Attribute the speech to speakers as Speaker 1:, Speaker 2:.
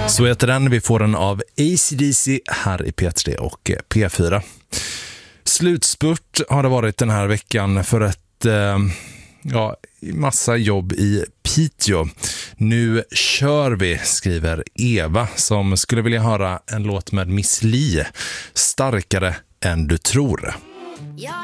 Speaker 1: Så heter den. Vi får den av AC/DC här i P3 och P4. Slutspurt har det varit den här veckan för ett massa jobb i Piteå. Nu kör vi, skriver Eva, som skulle vilja höra en låt med Miss Li, Starkare än du tror.